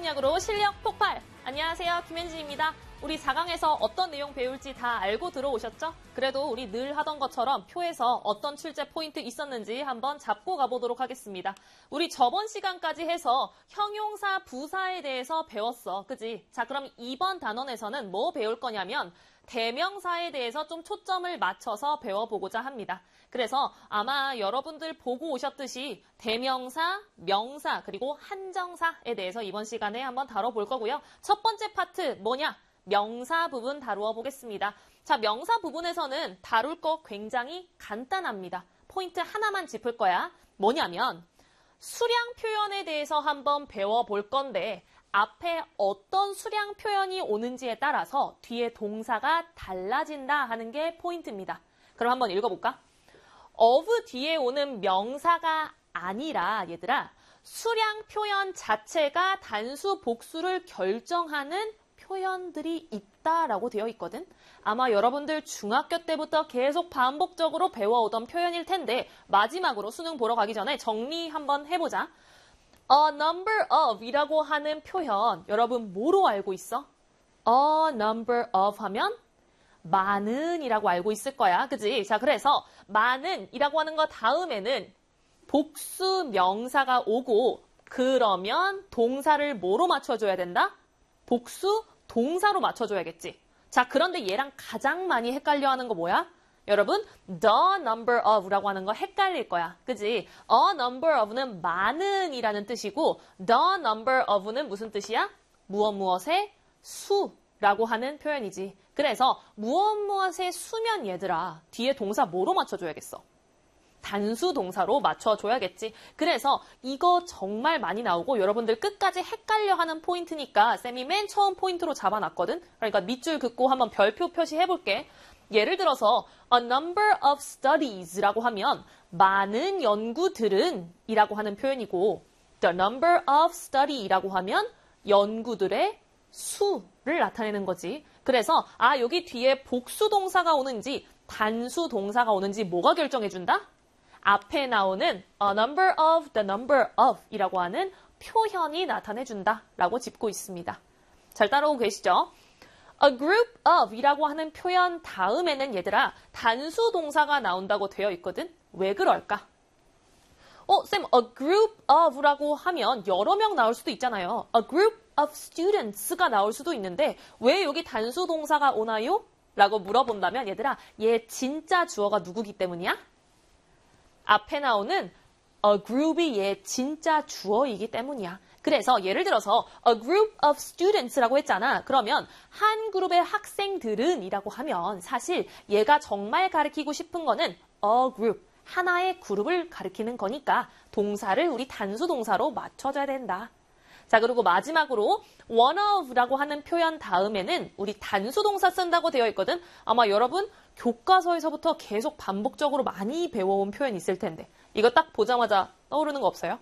공략으로 실력 폭발! 안녕하세요, 김현진입니다. 우리 4강에서 어떤 내용 배울지 다 알고 들어오셨죠? 그래도 우리 늘 하던 것처럼 표에서 어떤 출제 포인트 있었는지 한번 잡고 가보도록 하겠습니다. 우리 저번 시간까지 해서 형용사, 부사에 대해서 배웠어. 그지? 자, 그럼 이번 단원에서는 뭐 배울 거냐면 대명사에 대해서 좀 초점을 맞춰서 배워보고자 합니다. 그래서 아마 여러분들 보고 오셨듯이 대명사, 명사, 그리고 한정사에 대해서 이번 시간에 한번 다뤄볼 거고요. 첫 번째 파트 뭐냐? 명사 부분 다루어 보겠습니다. 자, 명사 부분에서는 다룰 거 굉장히 간단합니다. 포인트 하나만 짚을 거야. 뭐냐면 수량 표현에 대해서 한번 배워볼 건데 앞에 어떤 수량 표현이 오는지에 따라서 뒤에 동사가 달라진다 하는 게 포인트입니다. 그럼 한번 읽어볼까? of 뒤에 오는 명사가 아니라 얘들아 수량 표현 자체가 단수 복수를 결정하는 표현들이 있다라고 되어 있거든. 아마 여러분들 중학교 때부터 계속 반복적으로 배워오던 표현일 텐데 마지막으로 수능 보러 가기 전에 정리 한번 해보자. A number of 이라고 하는 표현 여러분 뭐로 알고 있어? A number of 하면 많은 이라고 알고 있을 거야. 그지? 자, 그래서 많은 이라고 하는 거 다음에는 복수 명사가 오고 그러면 동사를 뭐로 맞춰줘야 된다? 복수 동사로 맞춰줘야겠지. 자, 그런데 얘랑 가장 많이 헷갈려 하는 거 뭐야? 여러분, the number of라고 하는 거 헷갈릴 거야. 그지? A number of는 많은 이라는 뜻이고 the number of는 무슨 뜻이야? 무엇의 수라고 하는 표현이지. 그래서 무엇의 수면 얘들아 뒤에 동사 뭐로 맞춰줘야겠어? 단수 동사로 맞춰줘야겠지. 그래서 이거 정말 많이 나오고 여러분들 끝까지 헷갈려하는 포인트니까 쌤이 맨 처음 포인트로 잡아놨거든. 그러니까 밑줄 긋고 한번 별표 표시해볼게. 예를 들어서 a number of studies라고 하면 많은 연구들은 이라고 하는 표현이고 the number of study라고 하면 연구들의 수를 나타내는 거지. 그래서 여기 뒤에 복수 동사가 오는지 단수 동사가 오는지 뭐가 결정해준다? 앞에 나오는 a number of, the number of 이라고 하는 표현이 나타내준다 라고 짚고 있습니다. 잘 따라오고 계시죠? A group of 이라고 하는 표현 다음에는 얘들아 단수 동사가 나온다고 되어 있거든. 왜 그럴까? 쌤, a group of라고 하면 여러 명 나올 수도 있잖아요. A group of students가 나올 수도 있는데 왜 여기 단수 동사가 오나요? 라고 물어본다면 얘들아 얘 진짜 주어가 누구기 때문이야? 앞에 나오는 a group이 얘 진짜 주어이기 때문이야. 그래서 예를 들어서 a group of students라고 했잖아. 그러면 한 그룹의 학생들은 이라고 하면 사실 얘가 정말 가리키고 싶은 거는 a group, 하나의 그룹을 가리키는 거니까 동사를 우리 단수 동사로 맞춰줘야 된다. 자, 그리고 마지막으로 one of라고 하는 표현 다음에는 우리 단수 동사 쓴다고 되어 있거든. 아마 여러분 교과서에서부터 계속 반복적으로 많이 배워온 표현 있을 텐데 이거 딱 보자마자 떠오르는 거 없어요?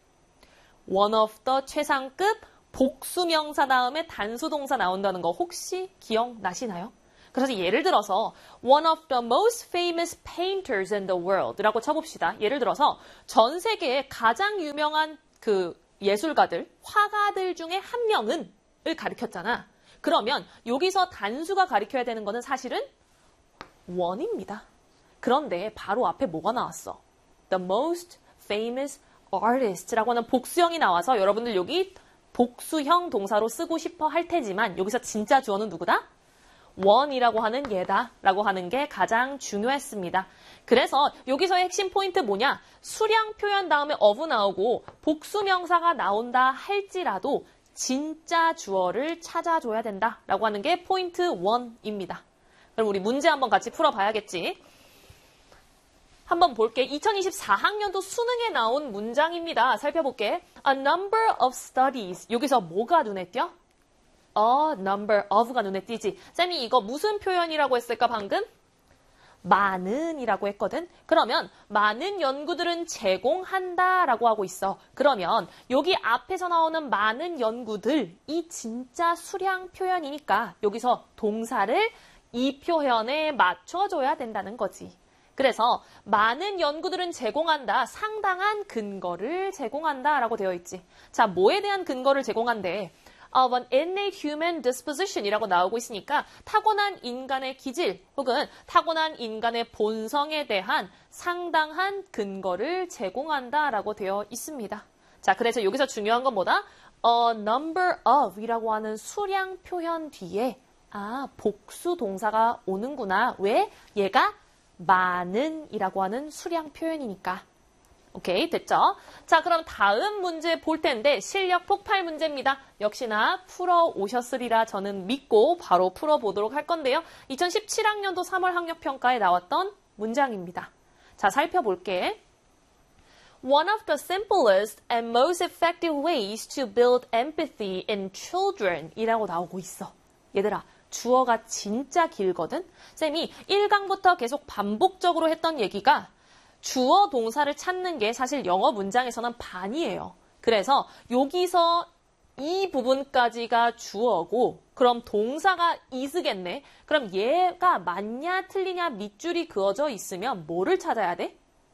one of the 최상급 복수명사 다음에 단수 동사 나온다는 거 혹시 기억나시나요? 그래서 예를 들어서 one of the most famous painters in the world 라고 쳐봅시다. 예를 들어서 전 세계에 가장 유명한 그 예술가들, 화가들 중에 한 명은 을 가리켰잖아. 그러면 여기서 단수가 가리켜야 되는 거는 사실은 one입니다. 그런데 바로 앞에 뭐가 나왔어? The most famous artist라고 하는 복수형이 나와서 여러분들 여기 복수형 동사로 쓰고 싶어 할 테지만 여기서 진짜 주어는 누구다? one이라고 하는 얘다 라고 하는 게 가장 중요했습니다. 그래서 여기서의 핵심 포인트 뭐냐? 수량 표현 다음에 of 나오고 복수명사가 나온다 할지라도 진짜 주어를 찾아줘야 된다 라고 하는 게 포인트 1입니다. 그럼 우리 문제 한번 같이 풀어봐야겠지. 한번 볼게. 2024학년도 수능에 나온 문장입니다. 살펴볼게. A number of studies. 여기서 뭐가 눈에 띄어? A number of가 눈에 띄지. 쌤이 이거 무슨 표현이라고 했을까 방금? 많은 이라고 했거든. 그러면 많은 연구들은 제공한다 라고 하고 있어. 그러면 여기 앞에서 나오는 많은 연구들이 진짜 수량 표현이니까 여기서 동사를 이 표현에 맞춰줘야 된다는 거지. 그래서 많은 연구들은 제공한다. 상당한 근거를 제공한다. 라고 되어 있지. 자, 뭐에 대한 근거를 제공한대? Of an innate human disposition 이라고 나오고 있으니까 타고난 인간의 기질 혹은 타고난 인간의 본성에 대한 상당한 근거를 제공한다. 라고 되어 있습니다. 자, 그래서 여기서 중요한 건 뭐다? A number of 이라고 하는 수량 표현 뒤에 복수 동사가 오는구나. 왜? 얘가 많은 이라고 하는 수량 표현이니까. 오케이, 됐죠? 자, 그럼 다음 문제 볼 텐데 실력 폭발 문제입니다. 역시나 풀어 오셨으리라 저는 믿고 바로 풀어보도록 할 건데요. 2017학년도 3월 학력평가에 나왔던 문장입니다. 자, 살펴볼게. One of the simplest and most effective ways to build empathy in children 이라고 나오고 있어. 얘들아, 주어가 진짜 길거든? 쌤이 1강부터 계속 반복적으로 했던 얘기가 주어 동사를 찾는 게 사실 영어 문장에서는 반이에요. 그래서 여기서 이 부분까지가 주어고 그럼 동사가 is겠네. 그럼 얘가 맞냐 틀리냐 밑줄이 그어져 있으면 뭐를 찾아야 돼?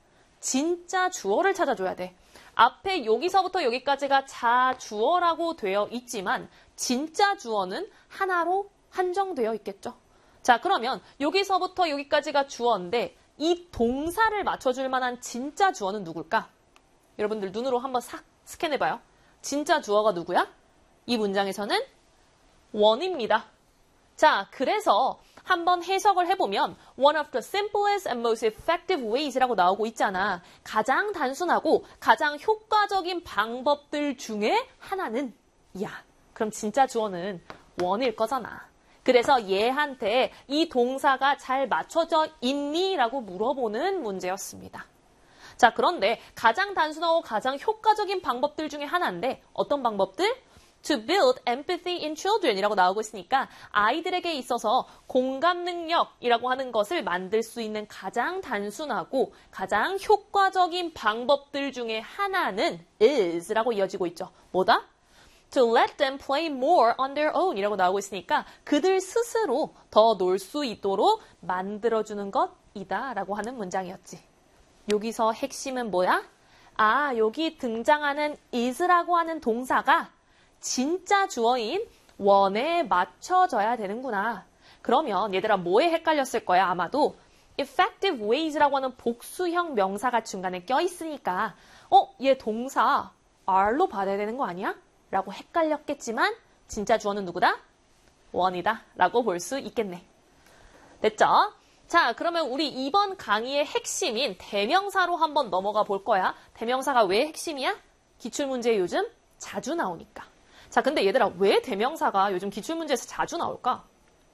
진짜 주어를 찾아줘야 돼. 앞에 여기서부터 여기까지가 자주어라고 되어 있지만 진짜 주어는 하나로 한정되어 있겠죠. 자, 그러면 여기서부터 여기까지가 주어인데 이 동사를 맞춰줄 만한 진짜 주어는 누굴까? 여러분들 눈으로 한번 싹 스캔해봐요. 진짜 주어가 누구야? 이 문장에서는 one입니다. 자, 그래서 한번 해석을 해보면 one of the simplest and most effective ways 라고 나오고 있잖아. 가장 단순하고 가장 효과적인 방법들 중에 하나는 야, 그럼 진짜 주어는 one일 거잖아. 그래서 얘한테 이 동사가 잘 맞춰져 있니? 라고 물어보는 문제였습니다. 자, 그런데 가장 단순하고 가장 효과적인 방법들 중에 하나인데 어떤 방법들? To build empathy in children 이라고 나오고 있으니까 아이들에게 있어서 공감 능력이라고 하는 것을 만들 수 있는 가장 단순하고 가장 효과적인 방법들 중에 하나는 is라고 이어지고 있죠. 뭐다? To let them play more on their own 이라고 나오고 있으니까 그들 스스로 더 놀 수 있도록 만들어주는 것이다 라고 하는 문장이었지. 여기서 핵심은 뭐야? 여기 등장하는 is라고 하는 동사가 진짜 주어인 one에 맞춰져야 되는구나. 그러면 얘들아 뭐에 헷갈렸을 거야 아마도 effective ways라고 하는 복수형 명사가 중간에 껴있으니까 얘 동사 R로 받아야 되는 거 아니야? 라고 헷갈렸겠지만 진짜 주어는 누구다? one이다 라고 볼 수 있겠네. 됐죠? 자, 그러면 우리 이번 강의의 핵심인 대명사로 한번 넘어가 볼 거야. 대명사가 왜 핵심이야? 기출문제에 요즘 자주 나오니까. 자, 근데 얘들아 왜 대명사가 요즘 기출문제에서 자주 나올까?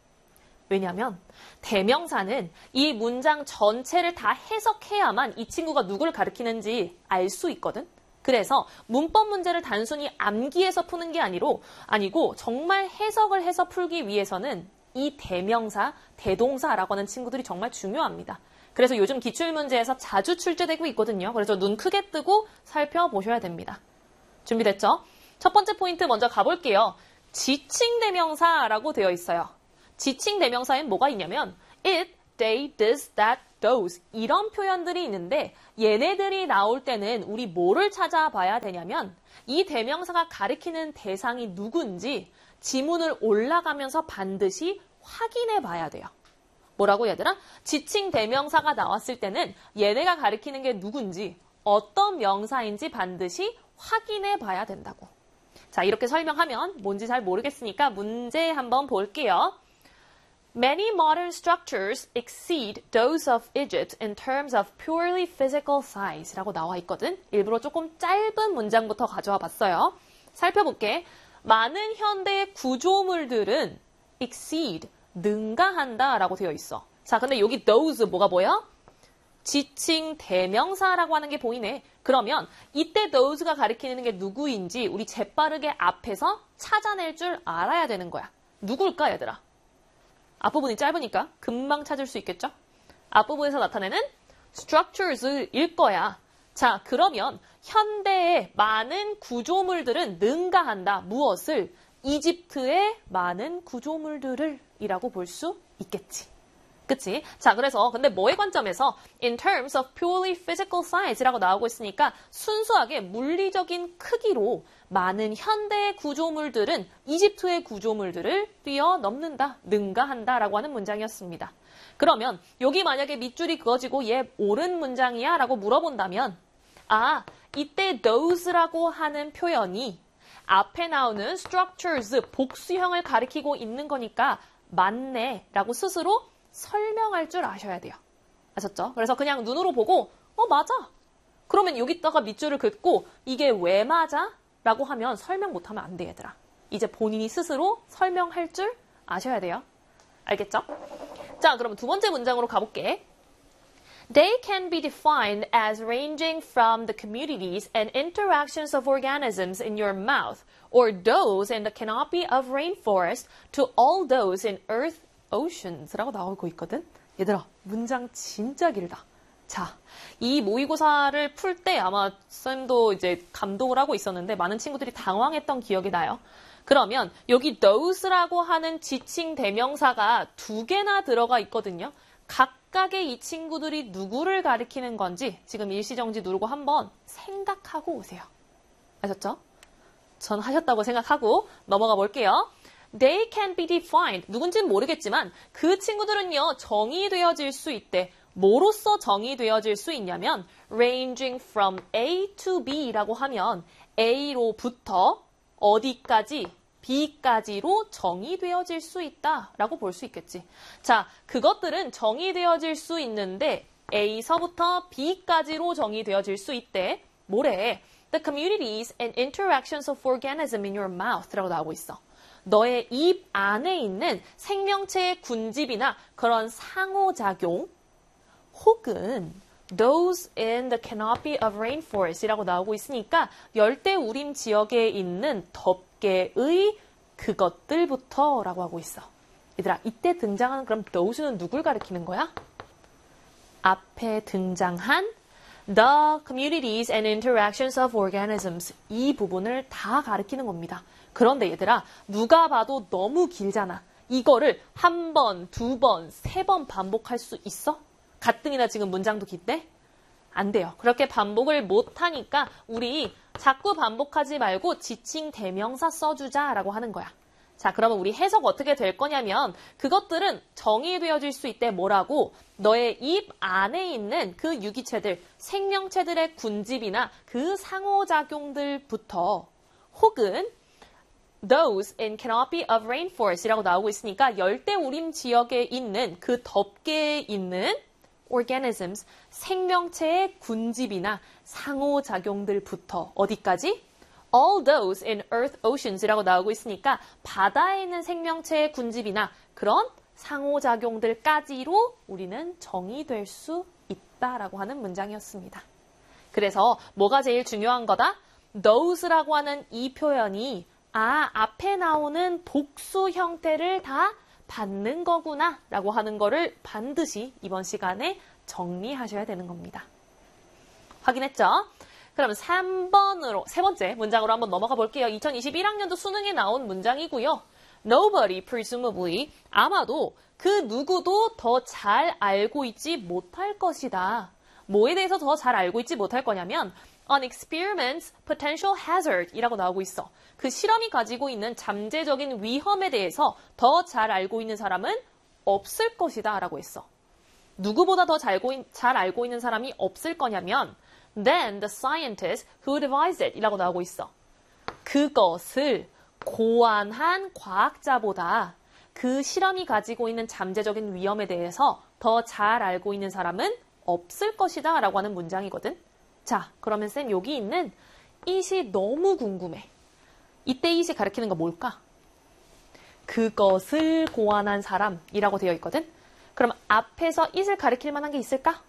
왜냐면 대명사는 이 문장 전체를 다 해석해야만 이 친구가 누구를 가리키는지 알 수 있거든. 그래서 문법 문제를 단순히 암기해서 푸는 게 아니고 정말 해석을 해서 풀기 위해서는 이 대명사, 대동사라고 하는 친구들이 정말 중요합니다. 그래서 요즘 기출문제에서 자주 출제되고 있거든요. 그래서 눈 크게 뜨고 살펴보셔야 됩니다. 준비됐죠? 첫 번째 포인트 먼저 가볼게요. 지칭 대명사라고 되어 있어요. 지칭 대명사엔 뭐가 있냐면 it, they, this, that, those 이런 표현들이 있는데 얘네들이 나올 때는 우리 뭐를 찾아봐야 되냐면 이 대명사가 가리키는 대상이 누군지 지문을 올라가면서 반드시 확인해 봐야 돼요. 뭐라고 얘들아? 지칭 대명사가 나왔을 때는 얘네가 가리키는 게 누군지 어떤 명사인지 반드시 확인해 봐야 된다고. 자, 이렇게 설명하면 뭔지 잘 모르겠으니까 문제 한번 볼게요. Many modern structures exceed those of Egypt in terms of purely physical size 라고 나와 있거든. 일부러 조금 짧은 문장부터 가져와 봤어요. 살펴볼게. 많은 현대의 구조물들은 exceed, 능가한다 라고 되어 있어. 자, 근데 여기 those 뭐가 보여? 지칭 대명사라고 하는 게 보이네. 그러면 이때 those가 가리키는 게 누구인지 우리 재빠르게 앞에서 찾아낼 줄 알아야 되는 거야. 누굴까 얘들아? 앞부분이 짧으니까 금방 찾을 수 있겠죠? 앞부분에서 나타내는 structures일 거야. 자, 그러면 현대의 많은 구조물들은 능가한다. 무엇을? 이집트의 많은 구조물들을 이라고 볼 수 있겠지. 그치? 자, 그래서 근데 뭐의 관점에서 in terms of purely physical size라고 나오고 있으니까 순수하게 물리적인 크기로 많은 현대의 구조물들은 이집트의 구조물들을 뛰어넘는다, 능가한다라고 하는 문장이었습니다. 그러면 여기 만약에 밑줄이 그어지고 얘 옳은 문장이야? 라고 물어본다면 아, 이때 those라고 하는 표현이 앞에 나오는 structures, 복수형을 가리키고 있는 거니까 맞네 라고 스스로 설명할 줄 아셔야 돼요. 아셨죠? 그래서 그냥 눈으로 보고 맞아. 그러면 여기다가 밑줄을 긋고 이게 왜 맞아? 라고 하면 설명 못하면 안 돼, 얘들아. 이제 본인이 스스로 설명할 줄 아셔야 돼요. 알겠죠? 자, 그럼 두 번째 문장으로 가볼게. They can be defined as ranging from the communities and interactions of organisms in your mouth or those in the canopy of rainforest to all those in earth oceans라고 나오고 있거든. 얘들아, 문장 진짜 길다. 자, 이 모의고사를 풀 때 아마 쌤도 이제 감독을 하고 있었는데 많은 친구들이 당황했던 기억이 나요. 그러면 여기 those라고 하는 지칭 대명사가 두 개나 들어가 있거든요. 각각의 이 친구들이 누구를 가리키는 건지 지금 일시정지 누르고 한번 생각하고 오세요. 아셨죠? 전 하셨다고 생각하고 넘어가 볼게요. They can be defined. 누군지는 모르겠지만 그 친구들은요, 정의되어질 수 있대. 뭐로써 정의되어질 수 있냐면 ranging from A to B라고 하면 A로부터 어디까지? B까지로 정의되어질 수 있다라고 볼 수 있겠지. 자, 그것들은 정의되어질 수 있는데 A서부터 B까지로 정의되어질 수 있대. 뭐래? The communities and interactions of organism in your mouth라고 나오고 있어. 너의 입 안에 있는 생명체의 군집이나 그런 상호작용 혹은 those in the canopy of rainforest이라고 나오고 있으니까 열대우림 지역에 있는 덮개의 그것들부터 라고 하고 있어. 얘들아, 이때 등장하는 그럼 those는 누굴 가리키는 거야? 앞에 등장한 the communities and interactions of organisms 이 부분을 다 가리키는 겁니다. 그런데 얘들아, 누가 봐도 너무 길잖아. 이거를 한 번, 두 번, 세 번 반복할 수 있어? 가뜩이나 지금 문장도 긴데? 안 돼요. 그렇게 반복을 못하니까 우리 자꾸 반복하지 말고 지칭 대명사 써주자라고 하는 거야. 자, 그러면 우리 해석 어떻게 될 거냐면 그것들은 정의되어질 수 있대. 뭐라고? 너의 입 안에 있는 그 유기체들, 생명체들의 군집이나 그 상호작용들부터 혹은 those in canopy of rainforest이라고 나오고 있으니까 열대우림 지역에 있는 그 덮개에 있는 organisms, 생명체의 군집이나 상호작용들부터 어디까지? All those in earth oceans이라고 나오고 있으니까 바다에 있는 생명체의 군집이나 그런 상호작용들까지로 우리는 정의될 수 있다라고 하는 문장이었습니다. 그래서 뭐가 제일 중요한 거다? those라고 하는 이 표현이 앞에 나오는 복수 형태를 다 받는 거구나 라고 하는 거를 반드시 이번 시간에 정리하셔야 되는 겁니다. 확인했죠? 그럼 3번으로, 세 번째 문장으로 한번 넘어가 볼게요. 2021학년도 수능에 나온 문장이고요. Nobody, presumably, 아마도 그 누구도 더 잘 알고 있지 못할 것이다. 뭐에 대해서 더 잘 알고 있지 못할 거냐면 An experiment's potential hazard 이라고 나오고 있어. 그 실험이 가지고 있는 잠재적인 위험에 대해서 더 잘 알고 있는 사람은 없을 것이다 라고 했어. 누구보다 더 잘 알고 있는 사람이 없을 거냐면 Then the scientist who devised it 이라고 나오고 있어. 그것을 고안한 과학자보다 그 실험이 가지고 있는 잠재적인 위험에 대해서 더 잘 알고 있는 사람은 없을 것이다 라고 하는 문장이거든. 자, 그러면 쌤 여기 있는 it이 너무 궁금해. 이때 it이 가리키는 거 뭘까? 그것을 고안한 사람이라고 되어 있거든. 그럼 앞에서 it을 가리킬 만한 게 있을까?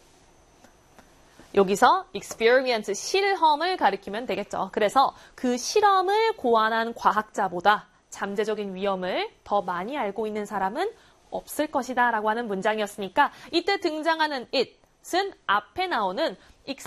여기서 experiment, 실험을 가리키면 되겠죠. 그래서 그 실험을 고안한 과학자보다 잠재적인 위험을 더 많이 알고 있는 사람은 없을 것이다 라고 하는 문장이었으니까 이때 등장하는 it은 앞에 나오는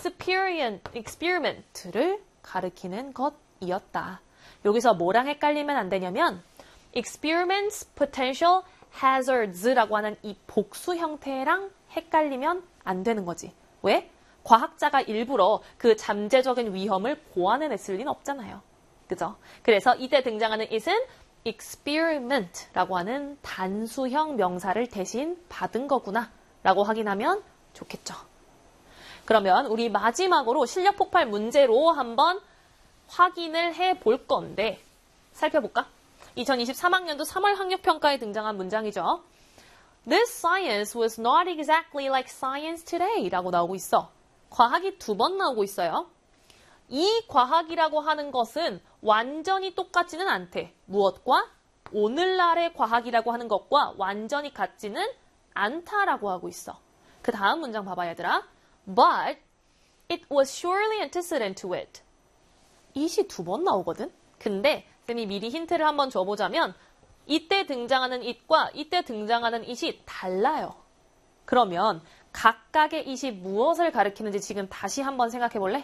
experiment를 가리키는 것이었다. 여기서 뭐랑 헷갈리면 안 되냐면 experiment's potential hazards라고 하는 이 복수 형태랑 헷갈리면 안 되는 거지. 왜? 과학자가 일부러 그 잠재적인 위험을 고안해냈을 리는 없잖아요. 그죠? 그래서 이때 등장하는 it은 experiment라고 하는 단수형 명사를 대신 받은 거구나 라고 확인하면 좋겠죠. 그러면 우리 마지막으로 실력 폭발 문제로 한번 확인을 해볼 건데 살펴볼까? 2023학년도 3월 학력평가에 등장한 문장이죠. This science was not exactly like science today 라고 나오고 있어. 과학이 2번 나오고 있어요. 이 과학이라고 하는 것은 완전히 똑같지는 않대. 무엇과? 오늘날의 과학이라고 하는 것과 완전히 같지는 않다라고 하고 있어. 그 다음 문장 봐봐 얘들아. But it was surely antecedent to it. it이 2번 나오거든. 근데 쌤이 미리 힌트를 한번 줘보자면 이때 등장하는 it과 이때 등장하는 it이 달라요. 그러면 각각의 it이 무엇을 가리키는지 지금 다시 한번 생각해 볼래?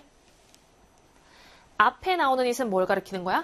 앞에 나오는 it은 뭘 가리키는 거야?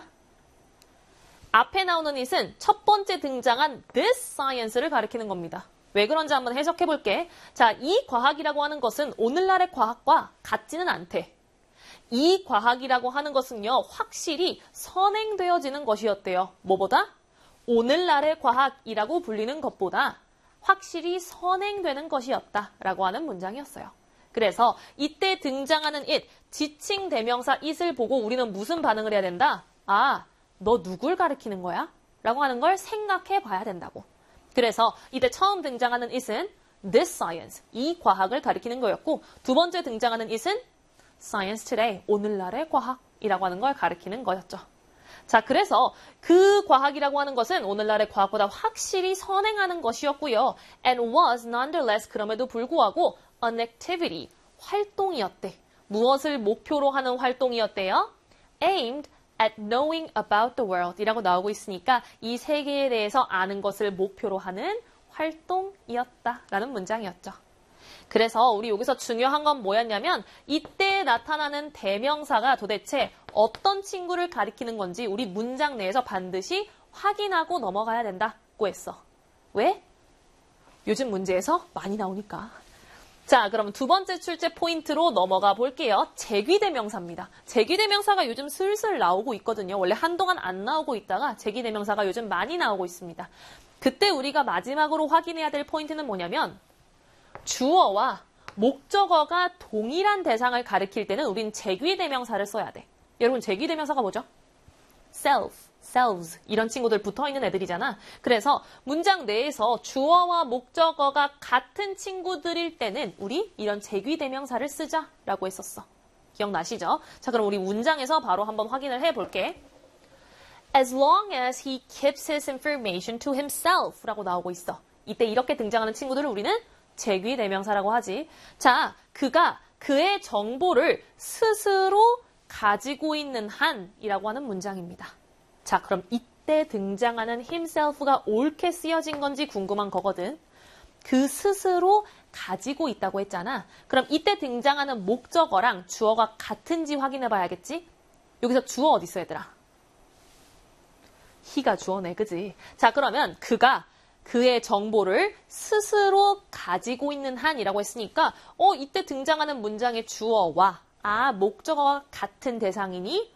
앞에 나오는 it은 첫 번째 등장한 this science를 가리키는 겁니다. 왜 그런지 한번 해석해 볼게. 자, 이 과학이라고 하는 것은 오늘날의 과학과 같지는 않대. 이 과학이라고 하는 것은요, 확실히 선행되어지는 것이었대요. 뭐보다? 오늘날의 과학이라고 불리는 것보다 확실히 선행되는 것이었다라고 하는 문장이었어요. 그래서 이때 등장하는 it, 지칭 대명사 it을 보고 우리는 무슨 반응을 해야 된다? 아, 너 누굴 가리키는 거야? 라고 하는 걸 생각해 봐야 된다고. 그래서 이때 처음 등장하는 it은 this science, 이 과학을 가리키는 거였고 두 번째 등장하는 it은 science today, 오늘날의 과학이라고 하는 걸 가리키는 거였죠. 자, 그래서 그 과학이라고 하는 것은 오늘날의 과학보다 확실히 선행하는 것이었고요. And was nonetheless, 그럼에도 불구하고 an activity, 활동이었대. 무엇을 목표로 하는 활동이었대요? Aimed at knowing about the world 이라고 나오고 있으니까 이 세계에 대해서 아는 것을 목표로 하는 활동이었다라는 문장이었죠. 그래서 우리 여기서 중요한 건 뭐였냐면 이때 나타나는 대명사가 도대체 어떤 친구를 가리키는 건지 우리 문장 내에서 반드시 확인하고 넘어가야 된다고 했어. 왜? 요즘 문제에서 많이 나오니까. 자, 그럼 두 번째 출제 포인트로 넘어가 볼게요. 제귀대명사입니다. 제귀대명사가 요즘 슬슬 나오고 있거든요. 원래 한동안 안 나오고 있다가 제귀대명사가 요즘 많이 나오고 있습니다. 그때 우리가 마지막으로 확인해야 될 포인트는 뭐냐면 주어와 목적어가 동일한 대상을 가리킬 때는 우린 제귀대명사를 써야 돼. 여러분 제귀대명사가 뭐죠? self, selves 이런 친구들 붙어있는 애들이잖아. 그래서 문장 내에서 주어와 목적어가 같은 친구들일 때는 우리 이런 제귀대명사를 쓰자라고 했었어. 기억나시죠? 자, 그럼 우리 문장에서 바로 한번 확인을 해볼게. As long as he keeps his information to himself 라고 나오고 있어. 이때 이렇게 등장하는 친구들을 우리는 제귀대명사라고 하지. 자, 그가 그의 정보를 스스로 가지고 있는 한이라고 하는 문장입니다. 자, 그럼 이때 등장하는 himself가 옳게 쓰여진 건지 궁금한 거거든. 그 스스로 가지고 있다고 했잖아. 그럼 이때 등장하는 목적어랑 주어가 같은지 확인해 봐야겠지? 여기서 주어 어디 있어 얘들아? he가 주어네, 그지? 자, 그러면 그가 그의 정보를 스스로 가지고 있는 한이라고 했으니까 이때 등장하는 문장의 주어와 목적어와 같은 대상이니